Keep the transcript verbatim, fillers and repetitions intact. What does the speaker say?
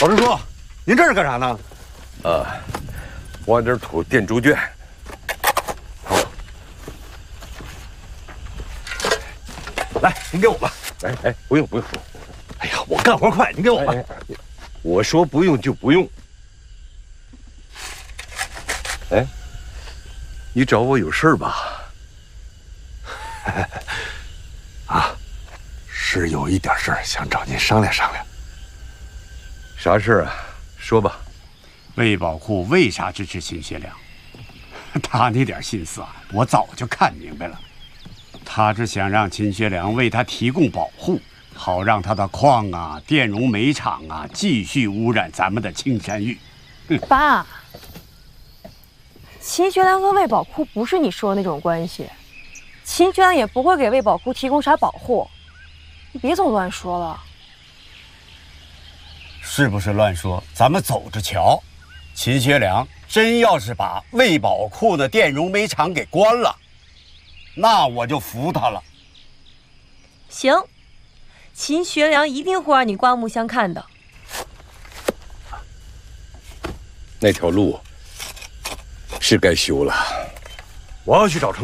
老师叔，您这是干啥呢？ 呃，挖点土垫猪圈。好， 来，您给我吧。 哎哎，不用不用。 哎呀，我干活快，您给我吧。 哎哎我说不用就不用。哎，你找我有事儿吧？ 啊，是有一点事儿想找您商量商量。 啥事儿啊？说吧。 魏宝库为啥支持秦学良？他那点心思啊，我早就看明白了。他是想让秦学良为他提供保护，好让他的矿啊、电容煤厂啊继续污染咱们的青山玉。 爸，秦学良和魏宝库不是你说的那种关系，秦学良也不会给魏宝库提供啥保护，你别总乱说了。 是不是乱说？咱们走着瞧。秦学良真要是把魏宝库的电容煤厂给关了，那我就服他了。 行，秦学良一定会让你刮目相看的。 那条路是该修了。 我要去找程